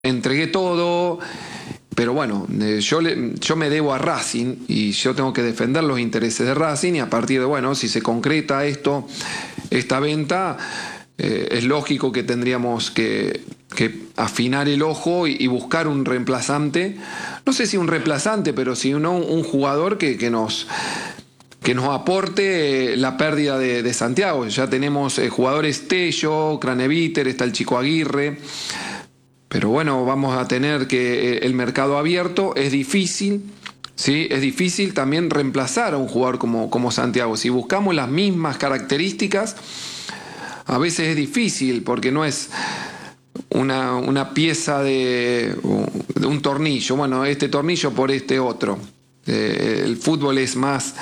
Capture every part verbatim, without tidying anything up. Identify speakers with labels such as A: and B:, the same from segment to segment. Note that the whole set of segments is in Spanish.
A: entregué todo, pero bueno, yo, le, yo me debo a Racing y yo tengo que defender los intereses de Racing, y a partir de, bueno, si se concreta esto, esta venta, eh, es lógico que tendríamos que, que afinar el ojo y, y buscar un reemplazante, no sé si un reemplazante, pero si no un jugador que, que nos... que nos aporte la pérdida de, de Santiago. Ya tenemos eh, jugadores Tello, Craneviter, está el Chico Aguirre, pero bueno, vamos a tener que eh, el mercado abierto, es difícil, ¿sí? Es difícil también reemplazar a un jugador como, como Santiago. Si buscamos las mismas características, a veces es difícil, porque no es una, una pieza de, de un tornillo, bueno, este tornillo por este otro. Eh, el fútbol es más...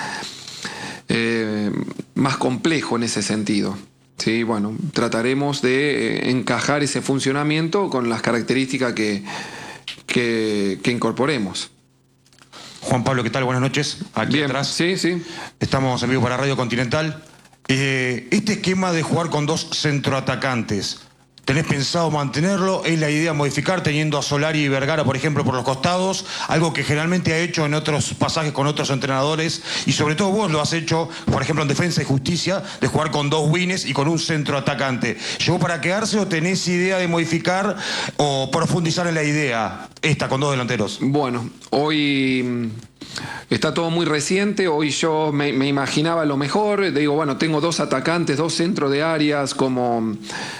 A: Eh, más complejo en ese sentido. Sí, bueno, trataremos de eh, encajar ese funcionamiento con las características que, que, que incorporemos.
B: Juan Pablo, ¿qué tal? Buenas noches. Aquí
A: Bien,
B: atrás.
A: sí, sí.
B: Estamos en vivo para Radio Continental. Eh, este esquema de jugar con dos centroatacantes, ¿tenés pensado mantenerlo? ¿Es la idea modificar teniendo a Solari y Vergara, por ejemplo, por los costados? Algo que generalmente ha hecho en otros pasajes con otros entrenadores, y sobre todo vos lo has hecho, por ejemplo, en Defensa y Justicia, de jugar con dos wings y con un centroatacante. ¿Llegó para quedarse o tenés idea de modificar o profundizar en la idea esta con dos delanteros?
A: Bueno, hoy está todo muy reciente. Hoy yo me, me imaginaba lo mejor. Digo, bueno, tengo dos atacantes, dos centros de áreas como...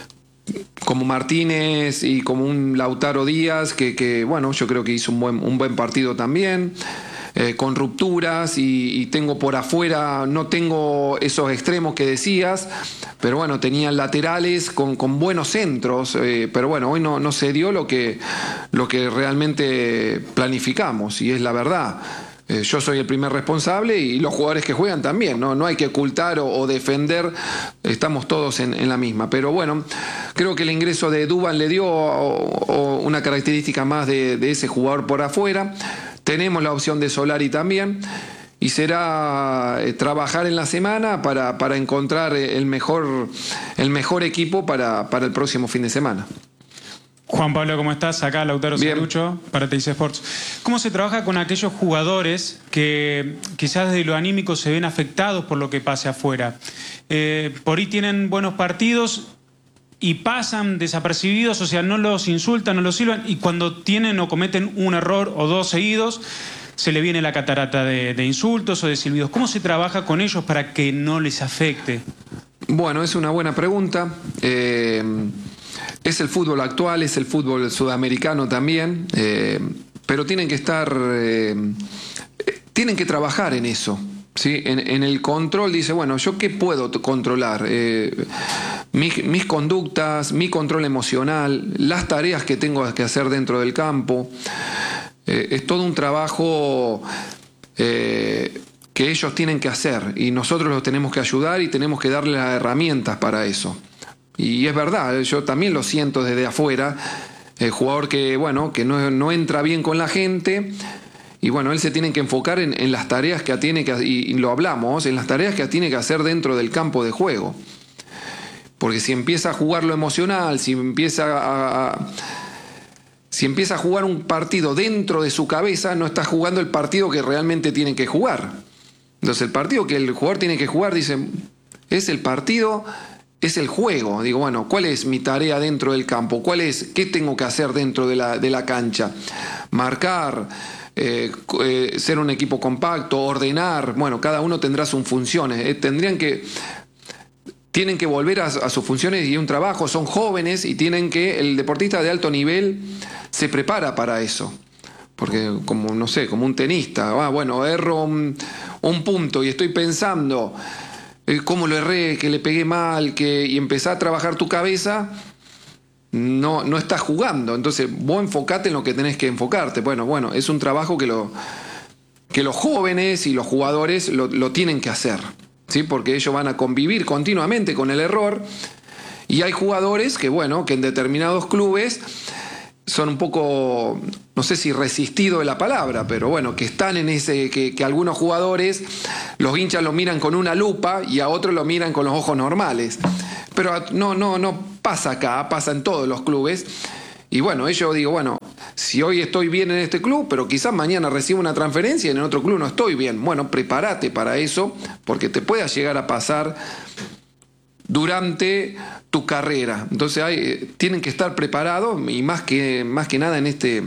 A: como Martínez y como un Lautaro Díaz, que, que bueno, yo creo que hizo un buen, un buen partido también, eh, con rupturas, y, y tengo por afuera, no tengo esos extremos que decías, pero bueno, tenía laterales con, con buenos centros, eh, pero bueno, hoy no, no se dio lo que, lo que realmente planificamos, y es la verdad. Eh, yo soy el primer responsable, y los jugadores que juegan también, no, no hay que ocultar o, o defender, estamos todos en, en la misma. Pero bueno, creo que el ingreso de Duván le dio o, o una característica más de, de ese jugador por afuera. Tenemos la opción de Solari también, y será eh, trabajar en la semana para, para encontrar el mejor, el mejor equipo para, para el próximo fin de semana.
C: Juan Pablo, ¿cómo estás? Acá Lautaro Cerrucho para T I C Sports. ¿Cómo se trabaja con aquellos jugadores que quizás de lo anímico se ven afectados por lo que pase afuera? Eh, por ahí tienen buenos partidos y pasan desapercibidos, o sea, no los insultan, no los silban, y cuando tienen o cometen un error o dos seguidos, se le viene la catarata de, de insultos o de silbidos. ¿Cómo se trabaja con ellos para que no les afecte?
A: Bueno, es una buena pregunta. Eh... Es el fútbol actual, es el fútbol sudamericano también, eh, pero tienen que estar, eh, tienen que trabajar en eso, ¿sí? En, en el control. Dice, bueno, ¿yo qué puedo controlar? Eh, mis, mis conductas, mi control emocional, las tareas que tengo que hacer dentro del campo. Eh, es todo un trabajo eh, que ellos tienen que hacer, y nosotros los tenemos que ayudar y tenemos que darles las herramientas para eso. Y es verdad, yo también lo siento desde afuera, el jugador que, bueno, que no, no entra bien con la gente, y bueno, él se tiene que enfocar en, en las tareas que tiene que, y, y lo hablamos, en las tareas que tiene que hacer dentro del campo de juego. Porque si empieza a jugar lo emocional, si empieza a, a, si empieza a jugar un partido dentro de su cabeza, no está jugando el partido que realmente tiene que jugar. Entonces el partido que el jugador tiene que jugar, dice, es el partido... es el juego. Digo, bueno, ¿cuál es mi tarea dentro del campo? ¿Cuál es, qué tengo que hacer dentro de la, de la cancha? Marcar, eh, eh, ser un equipo compacto, ordenar. Bueno, cada uno tendrá sus funciones. Eh, tendrían que, tienen que volver a, a sus funciones y un trabajo. Son jóvenes y tienen que, el deportista de alto nivel se prepara para eso. Porque como, no sé, como un tenista, ah, bueno, erro un, un punto y estoy pensando... cómo lo erré, que le pegué mal, que, y empezá a trabajar tu cabeza, no, no estás jugando. Entonces vos enfocate en lo que tenés que enfocarte. Bueno, bueno, es un trabajo que, lo, que los jóvenes y los jugadores lo, lo tienen que hacer, ¿sí? Porque ellos van a convivir continuamente con el error, y hay jugadores que, bueno, que en determinados clubes son un poco, no sé si resistido de la palabra, pero bueno, que están en ese, que, que algunos jugadores, los hinchas lo miran con una lupa y a otros lo miran con los ojos normales. Pero no, no, no pasa acá, pasa en todos los clubes. Y bueno, ellos digo, bueno, si hoy estoy bien en este club, pero quizás mañana recibo una transferencia y en el otro club no estoy bien. Bueno, prepárate para eso, porque te pueda llegar a pasar durante tu carrera. Entonces hay, tienen que estar preparados, y más que, más que nada en este,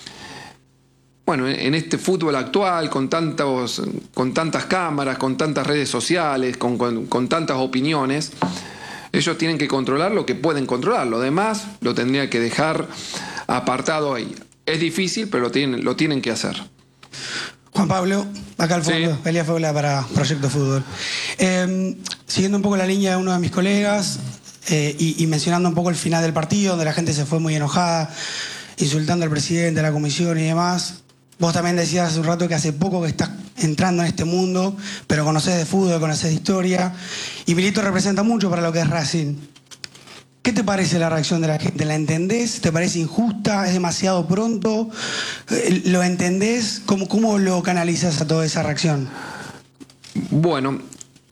A: bueno, en este fútbol actual, con, tantos, con tantas cámaras, con tantas redes sociales, con, con, con tantas opiniones. Ellos tienen que controlar lo que pueden controlar. Lo demás lo tendría que dejar apartado ahí. Es difícil, pero lo tienen, lo tienen que hacer.
D: Juan Pablo, acá al fondo, sí. Elías Febula para Proyecto Fútbol. Eh, siguiendo un poco la línea de uno de mis colegas eh, y, y mencionando un poco el final del partido, donde la gente se fue muy enojada, insultando al presidente, a la comisión y demás. Vos también decías hace un rato que hace poco que estás entrando en este mundo, pero conocés de fútbol, conocés de historia, y Milito representa mucho para lo que es Racing. ¿Qué te parece la reacción de la gente? ¿La entendés? ¿Te parece injusta? ¿Es demasiado pronto? ¿Lo entendés? ¿Cómo, cómo lo canalizas a toda esa reacción?
A: Bueno,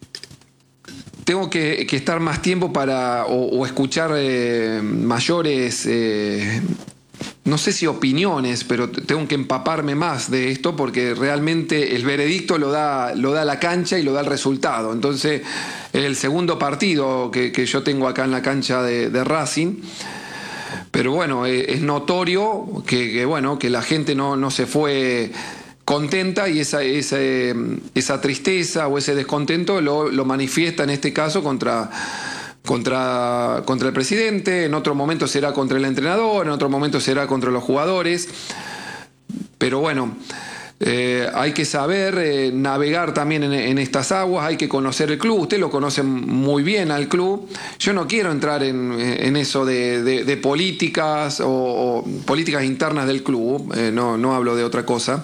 A: tengo que, que estar más tiempo para o, o escuchar eh, mayores... Eh, no sé si opiniones, pero tengo que empaparme más de esto porque realmente el veredicto lo da, lo da la cancha y lo da el resultado. Entonces, el segundo partido que, que yo tengo acá en la cancha de, de Racing, pero bueno, es notorio que, que, bueno, que la gente no, no se fue contenta y esa, esa, esa tristeza o ese descontento lo, lo manifiesta en este caso contra... Contra, contra el presidente, en otro momento será contra el entrenador, en otro momento será contra los jugadores. Pero bueno, eh, hay que saber eh, navegar también en, en estas aguas, hay que conocer el club. Usted lo conoce muy bien al club. Yo no quiero entrar en, en eso de, de, de políticas o, o políticas internas del club, eh, no, no hablo de otra cosa.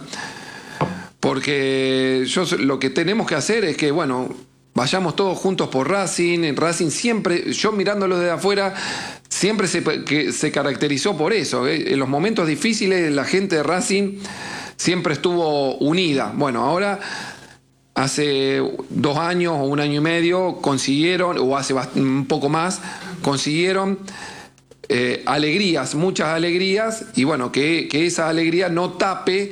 A: Porque yo, lo que tenemos que hacer es que, bueno... Vayamos todos juntos por Racing. En Racing siempre, yo mirándolo desde afuera, siempre se, que se caracterizó por eso. ¿eh? En los momentos difíciles la gente de Racing siempre estuvo unida. Bueno, ahora hace dos años o un año y medio consiguieron, o hace un poco más, consiguieron eh, alegrías, muchas alegrías, y bueno, que, que esa alegría no tape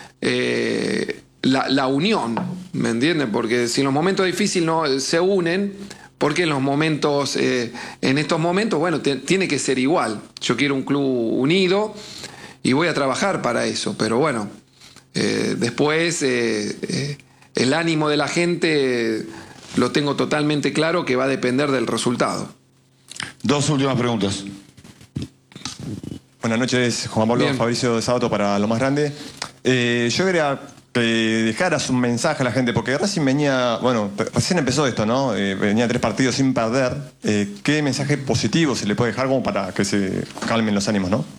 A: eh, la, la unión, ¿me entienden? Porque si en los momentos difíciles no se unen, porque en los momentos, eh, en estos momentos, bueno, te, tiene que ser igual. Yo quiero un club unido y voy a trabajar para eso, pero bueno, eh, después eh, eh, el ánimo de la gente lo tengo totalmente claro que va a depender del resultado.
B: Dos últimas preguntas.
E: Buenas noches, Juan Pablo. Bien. Fabricio de Sábato para Lo Más Grande. Eh, yo quería que dejaras un mensaje a la gente, porque Racing venía, bueno, recién empezó esto, ¿no? Eh, venía tres partidos sin perder. Eh, ¿Qué mensaje positivo se le puede dejar como para que se calmen los ánimos, no?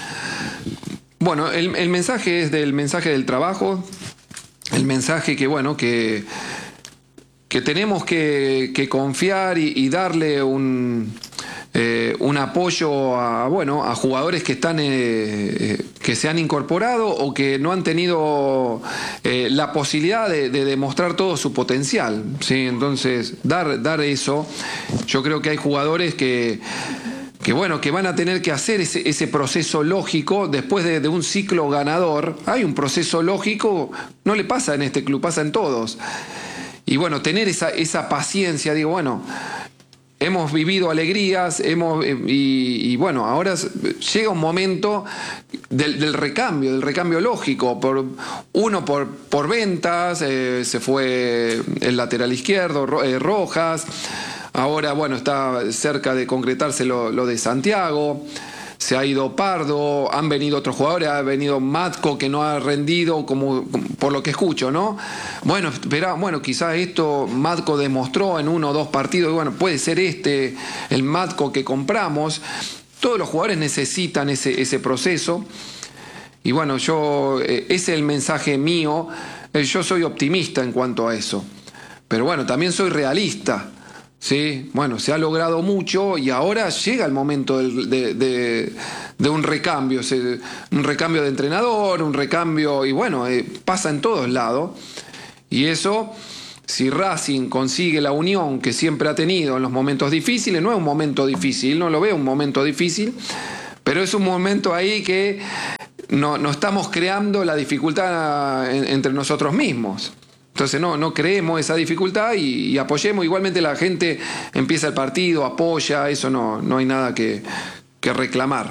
A: Bueno, el, el mensaje es del mensaje del trabajo, el mensaje que, bueno, que, que tenemos que, que confiar y, y darle un... Eh, un apoyo a, bueno, a jugadores que están eh, eh, que se han incorporado o que no han tenido eh, la posibilidad de, de demostrar todo su potencial, ¿sí? Entonces dar, dar eso. Yo creo que hay jugadores que que bueno, que van a tener que hacer ese, ese proceso lógico después de, de un ciclo ganador. Hay un proceso lógico, no le pasa en este club, pasa en todos. Y bueno, tener esa, esa paciencia, digo, bueno, hemos vivido alegrías, hemos y, y bueno, ahora llega un momento del, del recambio, del recambio lógico. Por, uno por, por ventas, eh, se fue el lateral izquierdo, eh, Rojas. Ahora, bueno, está cerca de concretarse lo, lo de Santiago. Se ha ido Pardo, han venido otros jugadores, ha venido Matco que no ha rendido, como por lo que escucho, ¿no? Bueno, verá, bueno, quizás esto Matco demostró en uno o dos partidos, y bueno, puede ser este el Matco que compramos. Todos los jugadores necesitan ese, ese proceso. Y bueno, yo, eh, ese es el mensaje mío. Eh, yo soy optimista en cuanto a eso. Pero bueno, también soy realista. Sí, bueno, se ha logrado mucho y ahora llega el momento de, de, de, de un recambio, un recambio de entrenador, un recambio, y bueno, eh, pasa en todos lados. Y eso, si Racing consigue la unión que siempre ha tenido en los momentos difíciles, no es un momento difícil, no lo veo un momento difícil, pero es un momento ahí que no, no estamos creando la dificultad en, entre nosotros mismos. Entonces no, no creemos esa dificultad y, y apoyemos. Igualmente la gente empieza el partido, apoya, eso no, no hay nada que, que reclamar.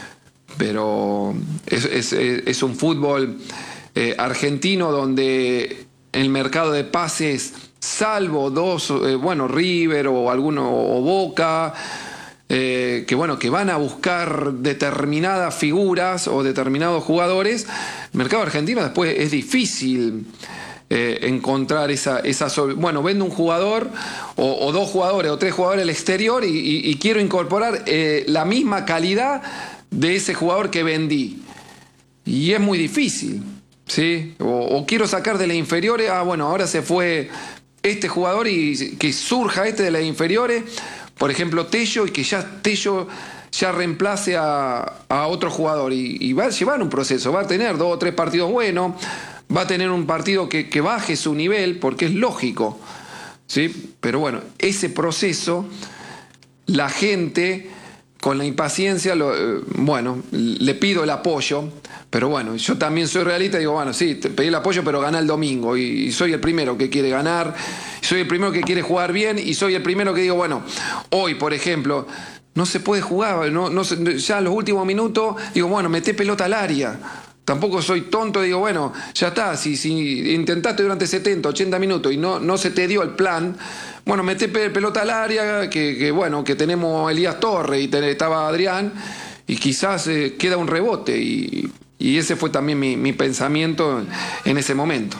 A: Pero es, es, es un fútbol eh, argentino donde el mercado de pases, salvo dos, eh, bueno, River o alguno o Boca, eh, que bueno, que van a buscar determinadas figuras o determinados jugadores, el mercado argentino después es difícil eh, encontrar esa, esa, bueno, vendo un jugador o, o dos jugadores o tres jugadores al exterior y, y, y quiero incorporar eh, la misma calidad de ese jugador que vendí. Y es muy difícil, ¿sí? O, o quiero sacar de las inferiores, ah, bueno, ahora se fue este jugador y que surja este de las inferiores, por ejemplo Tello, y que ya Tello ya reemplace a, a otro jugador. Y, y va a llevar un proceso, va a tener dos o tres partidos buenos, va a tener un partido que, que baje su nivel, porque es lógico, ¿sí? Pero bueno, ese proceso, la gente con la impaciencia, lo, eh, bueno, le pido el apoyo, pero bueno, yo también soy realista y digo, bueno, sí, te pedí el apoyo, pero gana el domingo, y, y soy el primero que quiere ganar, soy el primero que quiere jugar bien, y soy el primero que digo, bueno, hoy, por ejemplo, no se puede jugar, no, no se, ya en los últimos minutos, digo, bueno, meté pelota al área. Tampoco soy tonto, digo, bueno, ya está, si, si intentaste durante setenta, ochenta minutos y no, no se te dio el plan, bueno, meté pelota al área, que, que bueno, que tenemos Elías Torres y te, estaba Adrián, y quizás eh, queda un rebote, y, y ese fue también mi, mi pensamiento en ese momento.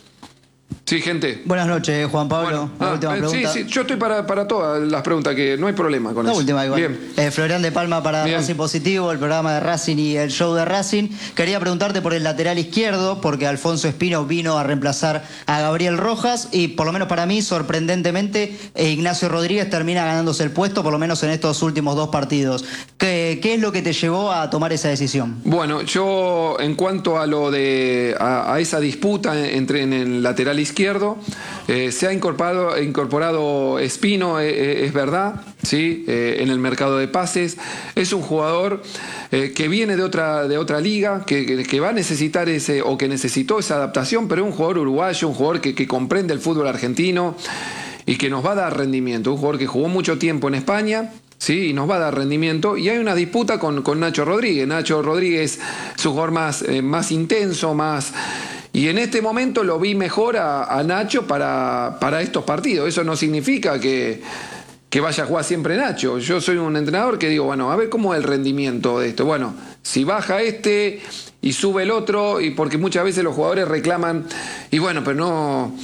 A: Sí, gente.
F: Buenas noches, Juan Pablo.
A: Bueno, ah, última pregunta. Sí, sí, yo estoy para, para todas las preguntas, que no hay problema con
F: La
A: eso.
F: La última igual.
A: Bien.
F: Eh, Florian de Palma para Bien. Racing Positivo, el programa de Racing y el show de Racing. Quería preguntarte por el lateral izquierdo, porque Alfonso Espino vino a reemplazar a Gabriel Rojas y por lo menos para mí, sorprendentemente, eh, Ignacio Rodríguez termina ganándose el puesto, por lo menos en estos últimos dos partidos. ¿Qué, qué es lo que te llevó a tomar esa decisión?
A: Bueno, yo en cuanto a lo de a, a esa disputa entre en el lateral izquierdo, Eh, se ha incorporado, incorporado Espino, eh, es verdad, ¿sí? Eh, en el mercado de pases. Es un jugador eh, que viene de otra, de otra liga, que, que, que va a necesitar ese, o que necesitó esa adaptación, pero es un jugador uruguayo, un jugador que, que comprende el fútbol argentino y que nos va a dar rendimiento. Un jugador que jugó mucho tiempo en España, sí, y nos va a dar rendimiento. Y hay una disputa con, con Nacho Rodríguez. Nacho Rodríguez es un jugador más, eh, más intenso, más... Y en este momento lo vi mejor a, a Nacho para, para estos partidos. Eso no significa que, que vaya a jugar siempre Nacho. Yo soy un entrenador que digo, bueno, a ver cómo es el rendimiento de esto. Bueno, si baja este y sube el otro, y porque muchas veces los jugadores reclaman, y bueno, pero no,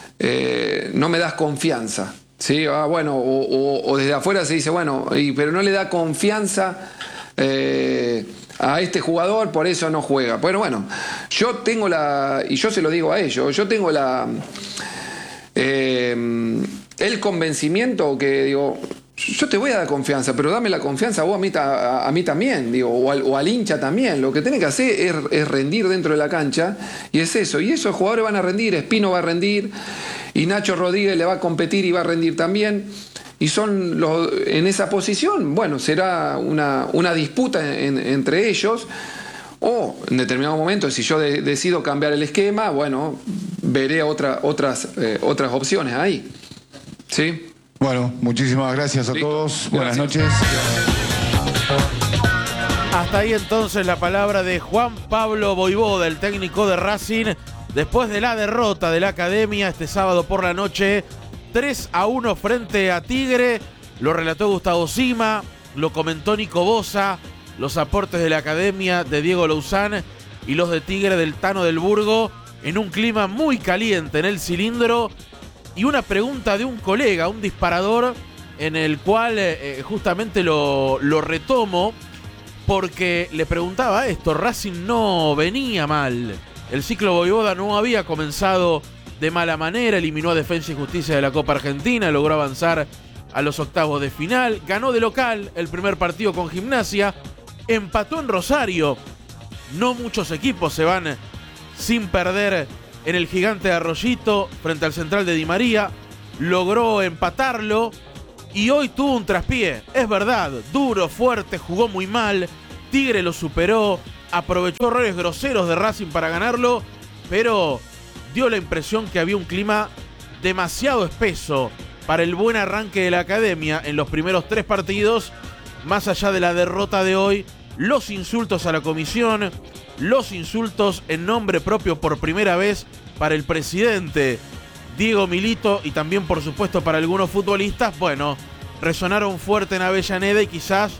A: eh, no me das confianza. ¿Sí? Ah, bueno, o, o, o desde afuera se dice, bueno, y, pero no le da confianza eh, a este jugador, por eso no juega. Bueno, bueno, yo tengo la, y yo se lo digo a ellos, yo tengo la eh, el convencimiento que digo, yo te voy a dar confianza, pero dame la confianza vos a mí, a, a mí también, digo, o al, o al hincha también. Lo que tenés que hacer es, es rendir dentro de la cancha, y es eso, y esos jugadores van a rendir, Espino va a rendir, y Nacho Rodríguez le va a competir y va a rendir también. Y son los, en esa posición, bueno, será una, una disputa en, entre ellos, o en determinado momento, si yo de, decido cambiar el esquema, bueno, veré otra, otras, eh, otras opciones ahí. ¿Sí?
G: Bueno, muchísimas gracias a ¿Listo? todos. Buenas gracias. noches.
H: Hasta ahí entonces la palabra de Juan Pablo Voivoda, el técnico de Racing, después de la derrota de la Academia este sábado por la noche, tres a uno frente a Tigre. Lo relató Gustavo Sima, lo comentó Nico Bosa, los aportes de la Academia de Diego Louzán y los de Tigre del Tano del Burgo, en un clima muy caliente en el cilindro, y una pregunta de un colega, un disparador, en el cual eh, justamente lo, lo retomo, porque le preguntaba esto: Racing no venía mal, el ciclo Voivoda no había comenzado de mala manera, eliminó a Defensa y Justicia de la Copa Argentina, logró avanzar a los octavos de final, ganó de local el primer partido con Gimnasia, empató en Rosario. No muchos equipos se van sin perder en el Gigante de Arroyito frente al Central de Di María, logró empatarlo y hoy tuvo un traspié, es verdad, duro, fuerte, jugó muy mal, Tigre lo superó, aprovechó errores groseros de Racing para ganarlo, pero dio la impresión que había un clima demasiado espeso para el buen arranque de la academia en los primeros tres partidos. Más allá de la derrota de hoy, los insultos a la comisión, los insultos en nombre propio por primera vez para el presidente Diego Milito y también por supuesto para algunos futbolistas, bueno, resonaron fuerte en Avellaneda y quizás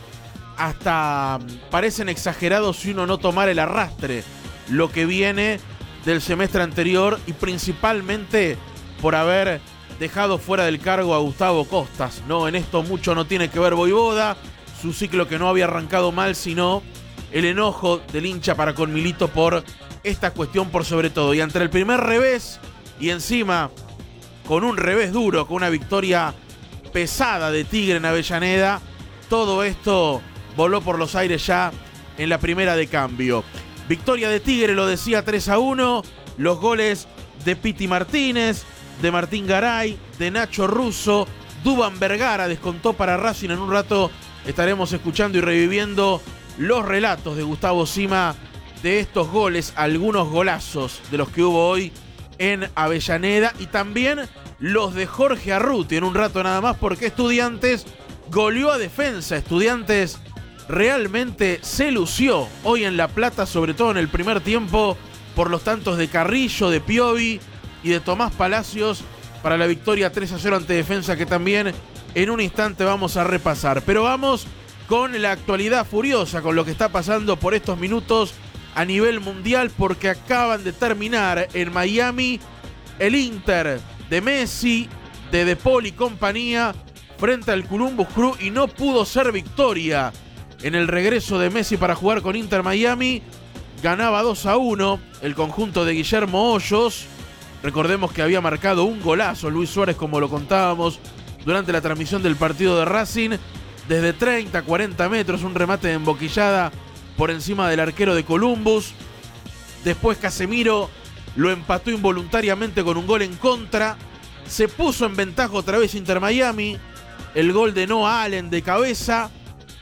H: hasta parecen exagerados si uno no tomara el arrastre, lo que viene del semestre anterior y principalmente por haber dejado fuera del cargo a Gustavo Costas, ¿no? En esto mucho no tiene que ver Vojvoda, su ciclo que no había arrancado mal, sino el enojo del hincha para con Milito por esta cuestión por sobre todo. Y ante el primer revés, y encima con un revés duro, con una victoria pesada de Tigre en Avellaneda, todo esto voló por los aires ya en la primera de cambio. Victoria de Tigre, lo decía, tres a uno, los goles de Piti Martínez, de Martín Garay, de Nacho Russo, Duván Vergara descontó para Racing. En un rato estaremos escuchando y reviviendo los relatos de Gustavo Sima de estos goles, algunos golazos de los que hubo hoy en Avellaneda y también los de Jorge Arruti en un rato nada más, porque Estudiantes goleó a Defensa. Estudiantes realmente se lució hoy en La Plata, sobre todo en el primer tiempo, por los tantos de Carrillo, de Piovi y de Tomás Palacios para la victoria tres a cero ante Defensa, que también en un instante vamos a repasar. Pero vamos con la actualidad furiosa, con lo que está pasando por estos minutos a nivel mundial, porque acaban de terminar en Miami el Inter de Messi, de De Paul y compañía frente al Columbus Crew y no pudo ser victoria en el regreso de Messi para jugar con Inter Miami. Ganaba dos a uno el conjunto de Guillermo Hoyos. Recordemos que había marcado un golazo Luis Suárez, como lo contábamos durante la transmisión del partido de Racing, desde treinta, cuarenta metros, un remate de emboquillada por encima del arquero de Columbus. Después Casemiro lo empató involuntariamente con un gol en contra. Se puso en ventaja otra vez Inter Miami. El gol de Noah Allen de cabeza.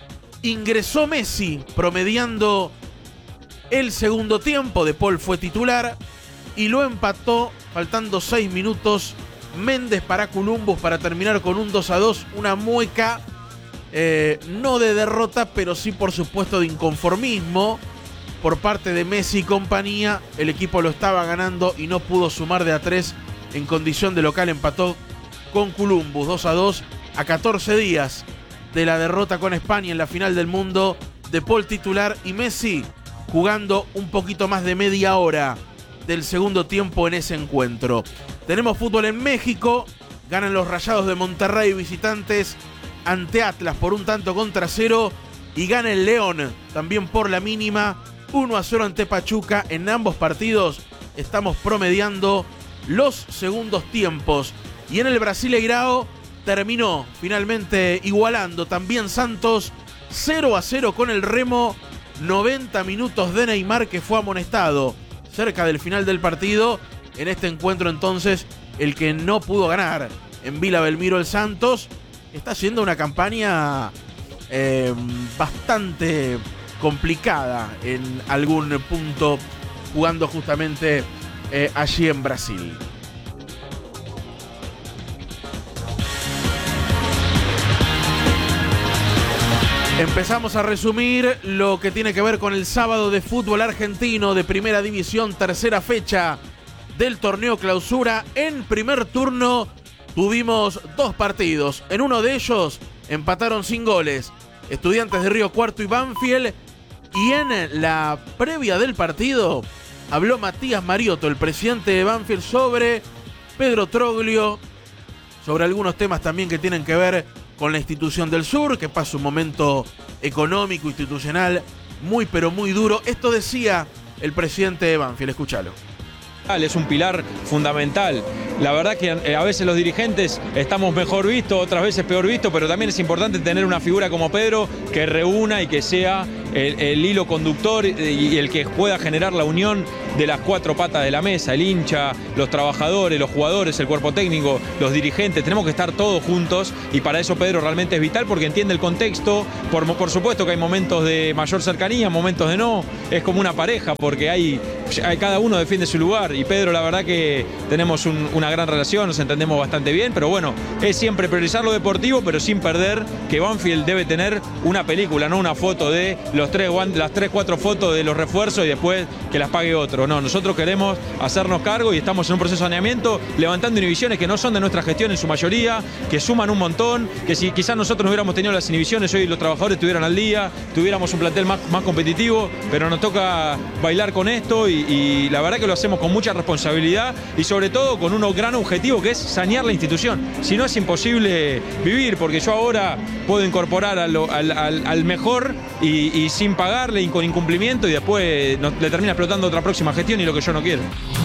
H: Ingresó Messi promediando el segundo tiempo. De Paul fue titular y lo empató faltando seis minutos Méndez para Columbus para terminar con un dos a dos. Una mueca eh, no de derrota, pero sí por supuesto de inconformismo por parte de Messi y compañía. El equipo lo estaba ganando y no pudo sumar de a tres en condición de local. Empató con Columbus dos a dos a catorce días de la derrota con España en la final del mundo. De Paul titular y Messi jugando un poquito más de media hora del segundo tiempo en ese encuentro. Tenemos fútbol en México. Ganan los Rayados de Monterrey visitantes ante Atlas por un tanto contra cero. Y gana el León también por la mínima uno a cero ante Pachuca. En ambos partidos estamos promediando los segundos tiempos. Y en el Brasileirao terminó finalmente igualando también Santos cero a cero con el Remo. noventa minutos de Neymar, que fue amonestado cerca del final del partido. En este encuentro entonces el que no pudo ganar en Vila Belmiro, el Santos, está haciendo una campaña eh, bastante complicada en algún punto, jugando justamente eh, allí en Brasil. Empezamos a resumir lo que tiene que ver con el sábado de fútbol argentino de Primera División, tercera fecha del torneo Clausura. En primer turno tuvimos dos partidos. En uno de ellos empataron sin goles Estudiantes de Río Cuarto y Banfield. Y en la previa del partido habló Matías Mariotto, el presidente de Banfield, sobre Pedro Troglio, sobre algunos temas también que tienen que ver con la institución del sur, que pasa un momento económico, institucional muy pero muy duro. Esto decía el presidente de Banfield, escúchalo.
I: Es un pilar fundamental. La verdad que a veces los dirigentes estamos mejor vistos, otras veces peor vistos, pero también es importante tener una figura como Pedro que reúna y que sea el, el hilo conductor y el que pueda generar la unión de las cuatro patas de la mesa, el hincha, los trabajadores, los jugadores, el cuerpo técnico, los dirigentes. Tenemos que estar todos juntos y para eso Pedro realmente es vital porque entiende el contexto. Por, por supuesto que hay momentos de mayor cercanía, momentos de no. Es como una pareja porque hay, hay cada uno defiende su lugar y Pedro, la verdad que tenemos un, una gran relación, nos entendemos bastante bien, pero bueno, es siempre priorizar lo deportivo, pero sin perder que Banfield debe tener una película, no una foto de los tres, las tres, cuatro fotos de los refuerzos y después que las pague otro. No, nosotros queremos hacernos cargo y estamos en un proceso de saneamiento, levantando inhibiciones que no son de nuestra gestión en su mayoría, que suman un montón, que si quizás nosotros no hubiéramos tenido las inhibiciones, hoy los trabajadores estuvieran al día, tuviéramos un plantel más, más competitivo, pero nos toca bailar con esto y, y la verdad que lo hacemos con mucha responsabilidad y sobre todo con un gran objetivo que es sanear la institución. Si no es imposible vivir, porque yo ahora puedo incorporar al, al, al, al mejor y, y sin pagarle y con incumplimiento y después nos, le termina explotando otra próxima gestión y lo que yo no quiero.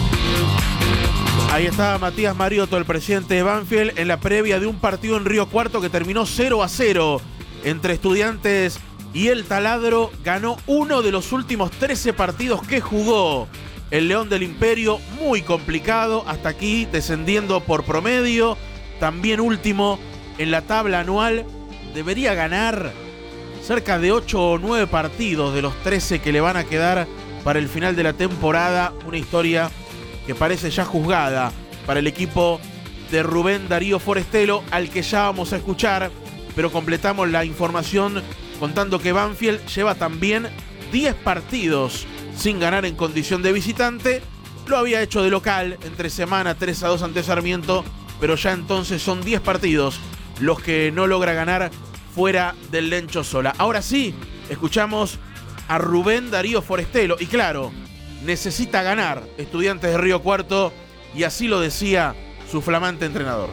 H: Ahí está Matías Mariotto, el presidente de Banfield, en la previa de un partido en Río Cuarto que terminó cero a cero entre Estudiantes y el Taladro. Ganó uno de los últimos trece partidos que jugó el León del Imperio, muy complicado, hasta aquí descendiendo por promedio, también último en la tabla anual. Debería ganar cerca de ocho o nueve partidos de los trece que le van a quedar para el final de la temporada. Una historia que parece ya juzgada para el equipo de Rubén Darío Forestelo, al que ya vamos a escuchar, pero completamos la información contando que Banfield lleva también diez partidos sin ganar en condición de visitante. Lo había hecho de local entre semana, tres a dos ante Sarmiento, pero ya entonces son diez partidos los que no logra ganar fuera del Lencho Sola. Ahora sí, escuchamos a Rubén Darío Forestelo y claro, necesita ganar Estudiantes de Río Cuarto y así lo decía su flamante entrenador.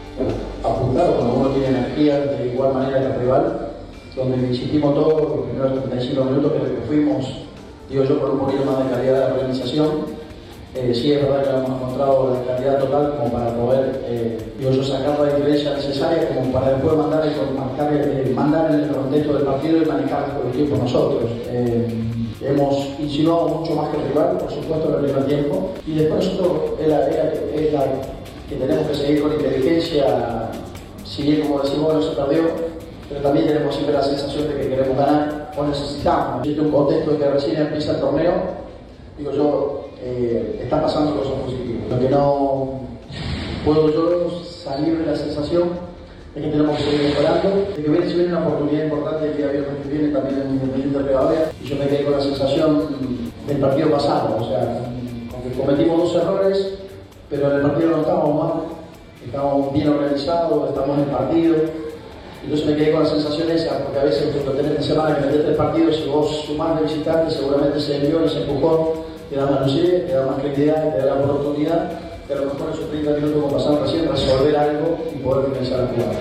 J: Apuntado cuando uno tiene energía de igual manera que el rival, donde insistimos todos los primeros treinta y cinco minutos que fuimos, digo yo, por un poquito más de calidad de la organización. Eh, sí es verdad que hemos encontrado la calidad total como para poder, eh, digo yo, sacar la diferencia necesaria como para después mandar, marcar, eh, mandar en el contexto del partido y manejar el tiempo nosotros. Eh, hemos insinuado mucho más que el rival, por supuesto, en el primer tiempo, y después nosotros es la, es la, es la que tenemos que seguir con inteligencia, si bien como decimos no se perdió, pero también tenemos siempre la sensación de que queremos ganar o necesitamos. En un contexto de que recién empieza el torneo, digo yo, Eh, está pasando cosas positivas. Lo que no puedo yo salir de la sensación es que tenemos que seguir mejorando, de que viene, si viene una oportunidad importante el día viernes que viene también en Independiente de Rivadavia, y yo me quedé con la sensación del partido pasado, o sea, aunque cometimos dos errores, pero en el partido no estábamos mal, estábamos bien organizados, estamos en el partido. Entonces me quedé con la sensación esa, porque a veces cuando tenés de semana que metés tres partidos y vos sumás de visitante, seguramente ese envión, ese empujón, te da más lucidez, te da más credibilidad, te da la oportunidad de a lo mejor esos treinta minutos como pasaron recién, resolver algo y poder finalizar la jugada.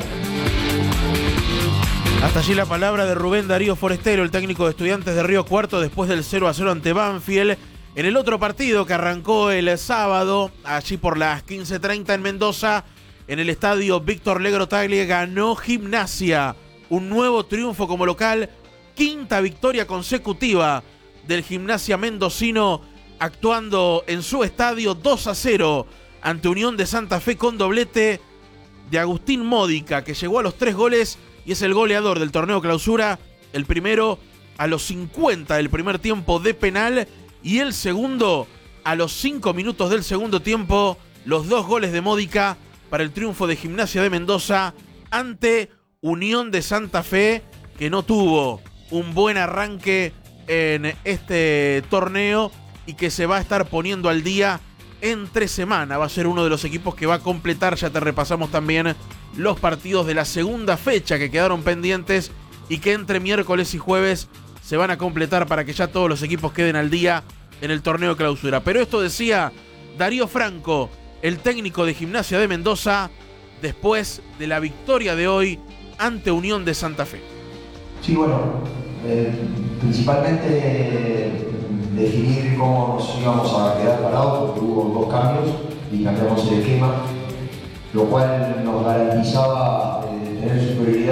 H: Hasta allí la palabra de Rubén Darío Forestelo, el técnico de Estudiantes de Río Cuarto, después del cero a cero ante Banfield. En el otro partido que arrancó el sábado, allí por las quince treinta en Mendoza, en el estadio Víctor Legrotaglie, ganó Gimnasia. Un nuevo triunfo como local, quinta victoria consecutiva del Gimnasia mendocino, actuando en su estadio dos a cero ante Unión de Santa Fe con doblete de Agustín Módica, que llegó a los tres goles y es el goleador del torneo clausura. El primero a los cincuenta del primer tiempo de penal y el segundo a los cinco minutos del segundo tiempo. Los dos goles de Módica para el triunfo de Gimnasia de Mendoza ante Unión de Santa Fe, que no tuvo un buen arranque en este torneo y que se va a estar poniendo al día entre semana. Va a ser uno de los equipos que va a completar, ya te repasamos también los partidos de la segunda fecha que quedaron pendientes y que entre miércoles y jueves se van a completar para que ya todos los equipos queden al día en el torneo clausura. Pero esto decía Darío Franco, el técnico de Gimnasia de Mendoza, después de la victoria de hoy ante Unión de Santa Fe.
K: Sí, bueno, eh, principalmente eh, definir cómo nos íbamos a quedar parados, porque hubo dos cambios y cambiamos el esquema, lo cual nos garantizaba eh, tener superioridad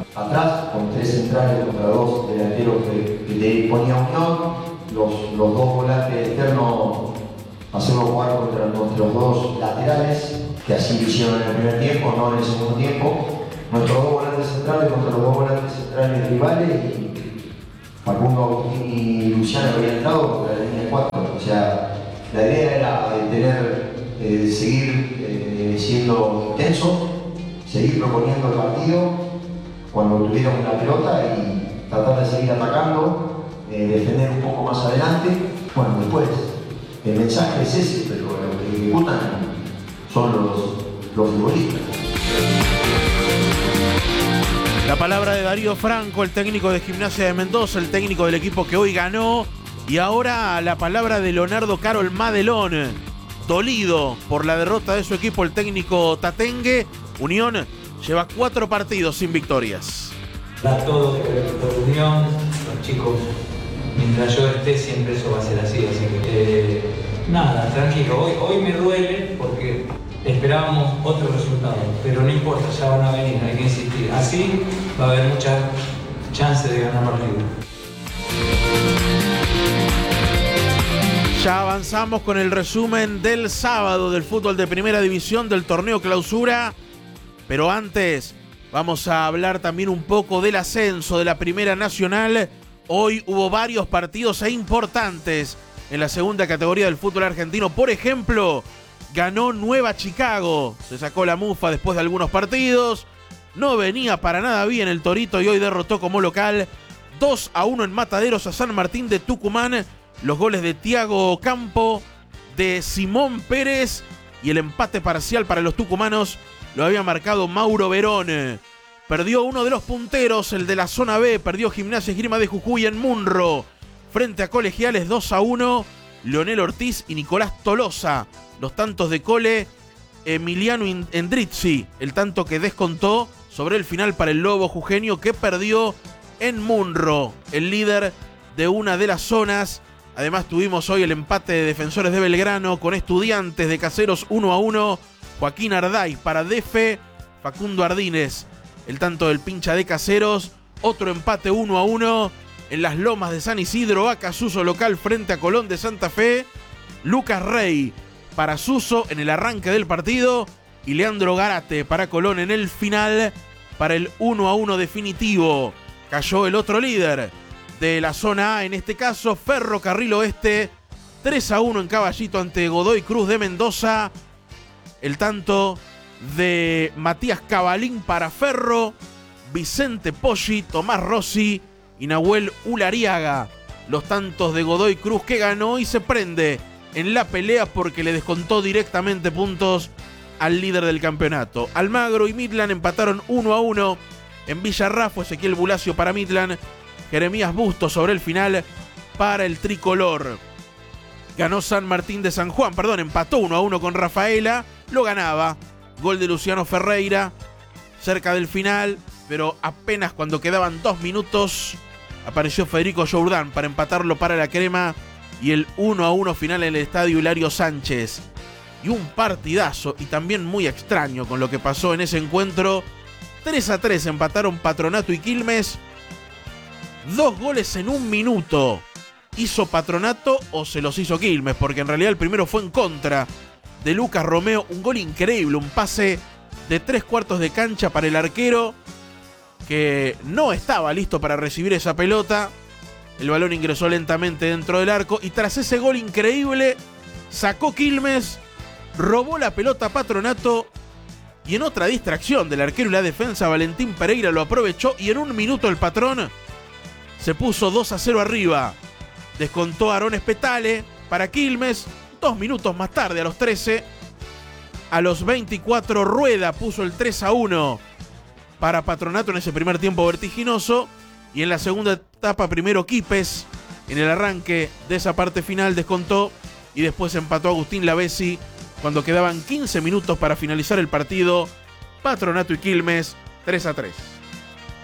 K: atrás, con tres centrales contra dos delanteros que, que le ponía Unión, los, los dos volantes externos hacerlo jugar contra nuestros dos laterales, que así lo hicieron en el primer tiempo, no en el segundo tiempo. Nuestros dos volantes centrales contra los dos volantes centrales rivales y Facundo, Agustín y Luciano habían entrado contra la línea de cuatro. O sea, la idea era de tener, eh, seguir eh, siendo intenso, seguir proponiendo el partido cuando tuviéramos la pelota y tratar de seguir atacando, eh, defender un poco más adelante. Bueno, después el mensaje es ese, pero lo que ejecutan son los, los futbolistas.
H: La palabra de Darío Franco, el técnico de Gimnasia de Mendoza, el técnico del equipo que hoy ganó. Y ahora la palabra de Leonardo Carol Madelón, dolido por la derrota de su equipo, el técnico tatengue. Unión lleva cuatro partidos sin victorias.
L: Da todo por Unión, los chicos, mientras yo esté siempre eso va a ser así, así que eh, nada, tranquilo, hoy, hoy me duele porque esperábamos otro resultado, pero no importa, ya van a venir, hay que insistir, así va a haber muchas chances de ganar partido.
H: Ya avanzamos con el resumen del sábado del fútbol de primera división del torneo Clausura, pero antes vamos a hablar también un poco del ascenso de la Primera Nacional. Hoy hubo varios partidos e importantes en la segunda categoría del fútbol argentino. Por ejemplo, ganó Nueva Chicago, se sacó la mufa después de algunos partidos, no venía para nada bien el Torito y hoy derrotó como local dos a uno en Mataderos a San Martín de Tucumán. Los goles de Tiago Campo, de Simón Pérez y el empate parcial para los tucumanos lo había marcado Mauro Verón. Perdió uno de los punteros, el de la zona B, perdió Gimnasia Esgrima de Jujuy en Munro frente a Colegiales dos a uno. Leonel Ortiz y Nicolás Tolosa, los tantos de Cole. Emiliano Endrizzi, el tanto que descontó sobre el final para el Lobo jujeño que perdió en Munro, el líder de una de las zonas. Además tuvimos hoy el empate de Defensores de Belgrano con Estudiantes de Caseros uno a uno. Joaquín Arday para Defe, Facundo Ardínez, el tanto del pincha de Caseros. Otro empate uno a uno en las Lomas de San Isidro, Acasuso local frente a Colón de Santa Fe. Lucas Rey para Suso en el arranque del partido y Leandro Garate para Colón en el final para el uno a uno definitivo. Cayó el otro líder de la zona A, en este caso Ferrocarril Oeste, tres a uno en Caballito ante Godoy Cruz de Mendoza. El tanto de Matías Cabalín para Ferro, Vicente Poggi, Tomás Rossi y Nahuel Ulariaga. Los tantos de Godoy Cruz que ganó y se prende en la pelea porque le descontó directamente puntos al líder del campeonato. Almagro y Midland empataron uno a uno. En Villarrafo, Ezequiel Bulacio para Midland, Jeremías Bustos sobre el final para el tricolor. Ganó San Martín de San Juan, perdón, empató uno a uno con Rafaela, lo ganaba. Gol de Luciano Ferreira cerca del final, pero apenas cuando quedaban dos minutos apareció Federico Jourdán para empatarlo para la crema y el uno a uno final en el estadio Hilario Sánchez. Y un partidazo y también muy extraño con lo que pasó en ese encuentro. tres a tres empataron Patronato y Quilmes. Dos goles en un minuto. ¿Hizo Patronato o se los hizo Quilmes? Porque en realidad el primero fue en contra de Lucas Romeo. Un gol increíble, un pase de tres cuartos de cancha para el arquero que no estaba listo para recibir esa pelota. El balón ingresó lentamente dentro del arco y tras ese gol increíble sacó Quilmes, robó la pelota a Patronato y en otra distracción del arquero y la defensa Valentín Pereira lo aprovechó y en un minuto el patrón se puso dos a cero arriba. Descontó a Aarón Espetale para Quilmes. Dos minutos más tarde, a los trece, a los veinticuatro, Rueda puso el tres a uno para Patronato en ese primer tiempo vertiginoso. Y en la segunda etapa, primero Quipes, en el arranque de esa parte final, descontó. Y después empató Agustín Lavesi cuando quedaban quince minutos para finalizar el partido. Patronato y Quilmes, tres a tres.